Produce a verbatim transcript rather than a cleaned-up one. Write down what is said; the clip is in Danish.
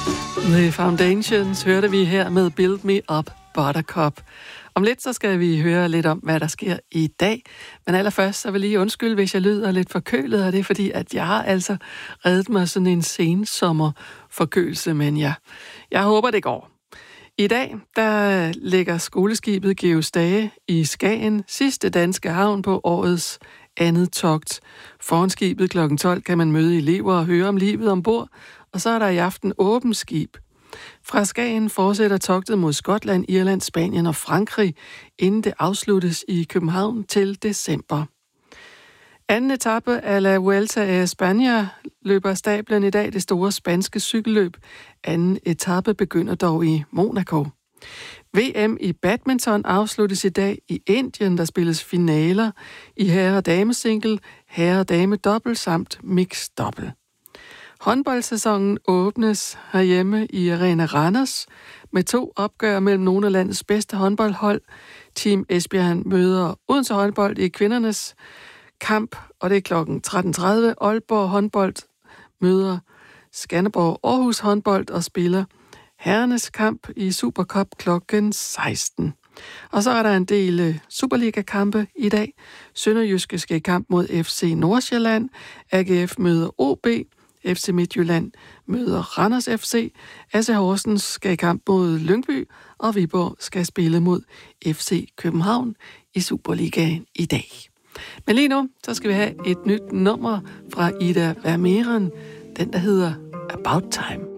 The Foundations hørte vi her med Build Me Up Buttercup. Om lidt så skal vi høre lidt om, hvad der sker i dag. Men allerførst så vil jeg lige undskylde, hvis jeg lyder lidt forkølet, og det er fordi, at jeg har altså reddet mig sådan en sensommerforkølelse, men ja, jeg håber, det går. I dag, der ligger skoleskibet Georg Stage i Skagen, sidste danske havn på årets andet togt. Foran skibet klokken tolv kan man møde elever og høre om livet ombord, og så er der i aften åbent skib. Fra Skagen fortsætter togtet mod Skotland, Irland, Spanien og Frankrig, inden det afsluttes i København til december. Anden etape af La Vuelta a España løber stablen i dag, det store spanske cykelløb. Anden etape begynder dog i Monaco. V M i badminton afsluttes i dag i Indien, der spilles finaler i herre- og damesingle, herre- og dame-dobbelt samt mix-dobbelt. Håndboldsæsonen åbnes herhjemme i Arena Randers med to opgør mellem nogle af landets bedste håndboldhold. Team Esbjerg møder Odense håndbold i kvindernes kamp, og det er klokken tretten tredive. Aalborg håndbold møder Skanderborg Aarhus håndbold og spiller herrenes kamp i Supercup klokken seksten. Og så er der en del Superliga-kampe i dag. Sønderjyske skal i kamp mod F C Nordsjælland. A G F møder O B. F C Midtjylland møder Randers F C. A C Horsens skal i kamp mod Lyngby. Og Viborg skal spille mod F C København i Superligaen i dag. Men lige nu, så skal vi have et nyt nummer fra Ida Vermeeren. Den, der hedder About Time.